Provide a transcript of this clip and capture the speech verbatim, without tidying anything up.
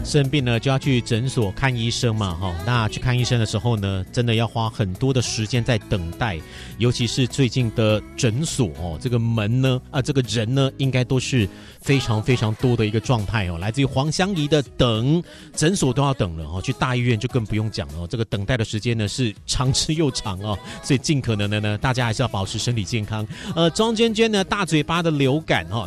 生病呢就要去诊所看医生嘛，哈，那去看医生的时候呢，真的要花很多的时间在等待，尤其是最近的诊所哦，这个门呢，啊，这个人呢，应该都是非常非常多的一个状态哦。来自于黄香怡的等，诊所都要等了哦，去大医院就更不用讲了哦，这个等待的时间呢是长之又长哦，所以尽可能的呢，大家还是要保持身体健康。呃，庄娟娟呢，大嘴巴的流感哦。